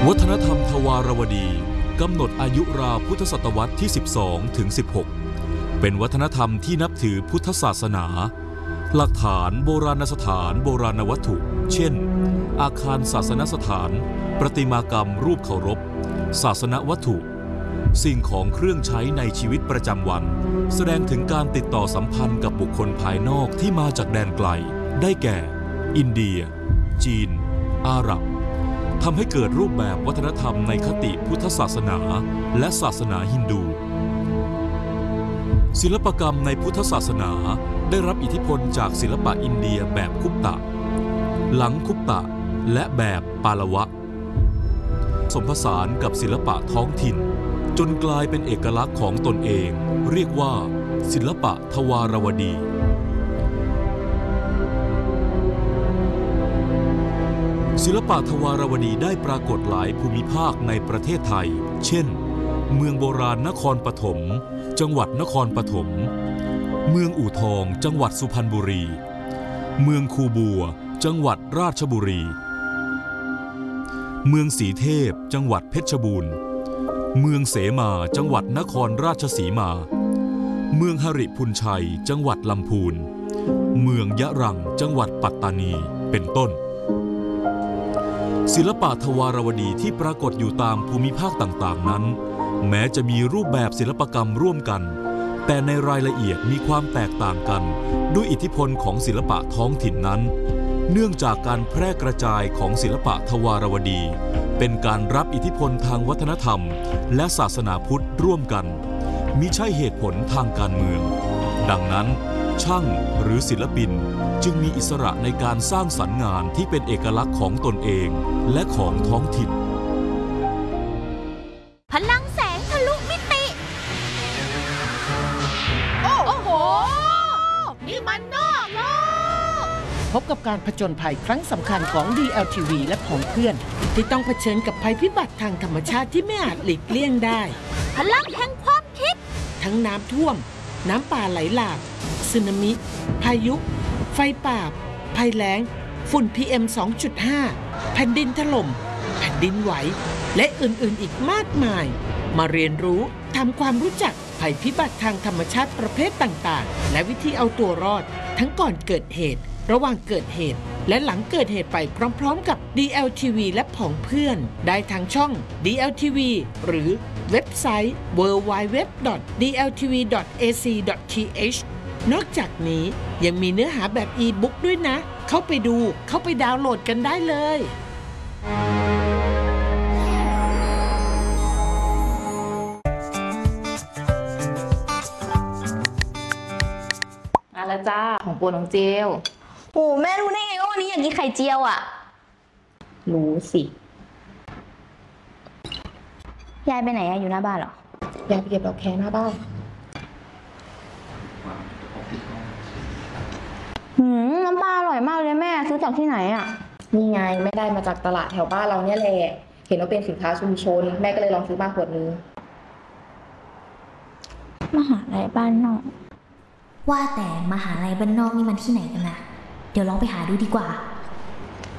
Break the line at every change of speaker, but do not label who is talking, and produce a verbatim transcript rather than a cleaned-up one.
วัฒนธรรมทวารวดีกำหนดอายุราวพุทธศตวรรษที่สิบสองถึงสิบหกเป็นวัฒนธรรมที่นับถือพุทธศาสนาหลักฐานโบราณสถานโบราณวัตถุเช่นอาคารศาสนสถานประติมากรรมรูปเคารพศาสนวัตถุสิ่งของเครื่องใช้ในชีวิตประจำวันแสดงถึงการติดต่อสัมพันธ์กับบุคคลภายนอกที่มาจากแดนไกลได้แก่อินเดียจีนอาหรับทำให้เกิดรูปแบบวัฒนธรรมในคติพุทธศาสนาและศาสนาฮินดูศิลปกรรมในพุทธศาสนาได้รับอิทธิพลจากศิลปะอินเดียแบบคุปตะหลังคุปตะและแบบปาละวะผสมผสานกับศิลปะท้องถิ่นจนกลายเป็นเอกลักษณ์ของตนเองเรียกว่าศิลปะทวารวดีศิลปะทวารวดีได้ปรากฏหลายภูมิภาคในประเทศไทยเช่นเมืองโบราณนครปฐมจังหวัดนครปฐมเมืองอู่ทองจังหวัดสุพรรณบุรีเมืองคูบัวจังหวัดราชบุรีเมืองสีเทพจังหวัดเพชรบูรณ์เมืองเสมาจังหวัดนครราชสีมาเมืองหริพุนชัยจังหวัดลำพูนเมืองยะรังจังหวัดปัตตานีเป็นต้นศิลปะทวารวดีที่ปรากฏอยู่ตามภูมิภาคต่างๆนั้นแม้จะมีรูปแบบศิลปกรรมร่วมกันแต่ในรายละเอียดมีความแตกต่างกันด้วยอิทธิพลของศิลปะท้องถิ่นนั้นเนื่องจากการแพร่กระจายของศิลปะทวารวดีเป็นการรับอิทธิพลทางวัฒนธรรมและศาสนาพุทธร่วมกันมิใช่เหตุผลทางการเมืองดังนั้นช่างหรือศิลปินจึงมีอิสระในการสร้างสรรค์งานที่เป็นเอกลักษณ์ของตนเองและของท้องถิ่น
พลังแสงทะลุมิติโอ้โหนี่มันนอกโลก
พบกับการผจญภัยครั้งสำคัญของ ดี แอล ที วี และของเพื่อนที่ต้องเผชิญกับภัยพิบัติทางธรรมชาติที่ไม่อาจหลีกเลี่ยงได้
พลังแห่งความคิด
ทั้งน้ำท่วมน้ำป่าไหลหลากสึนามิพายุไฟป่าภัยแล้งฝุ่น พี เอ็ม สองจุดห้า แผ่นดินถล่มแผ่นดินไหวและอื่นๆอีกมากมายมาเรียนรู้ทำความรู้จักภัยพิบัติทางธรรมชาติประเภทต่างๆและวิธีเอาตัวรอดทั้งก่อนเกิดเหตุระหว่างเกิดเหตุและหลังเกิดเหตุไปพร้อมๆกับ ดี แอล ที วี และผองเพื่อนได้ทางช่อง ดี แอล ที วี หรือเว็บไซต์ ดับเบิลยู ดับเบิลยู ดับเบิลยู ดอท ดี แอล ที วี ดอท เอ ซี ดอท ที เอช นอกจากนี้ยังมีเนื้อหาแบบอีบุ๊กด้วยนะเข้าไปดูเข้าไปดาวน์โหลดกันได้เลย
มาแล้วจ้าของโปรดน้องเจล
โอ้แม่รู้ได้ไงว่าวันนี้อยากกินไข่เจียวอ่ะ
รู้สิ
ยายไปไหนอะอยู่หน้าบ้านเหร
อยายไปเก็บดอกแคหน้าบ้าน
หืมน้ำปลาอร่อยมากเลยแม่ซื้อจากที่ไหนอ่ะ
นี่ไงไม่ได้มาจากตลาดแถวบ้านเราเนี่ยแหละเห็นว่าเป็นสินค้าชุมชนแม่ก็เลยลองซื้อมาขวดนึง
มหาลัยบ้านนอก
ว่าแต่มหาลัยบ้านนอกนี่มันที่ไหนกันนะเดี๋ยวลองไปหาดูดีกว่า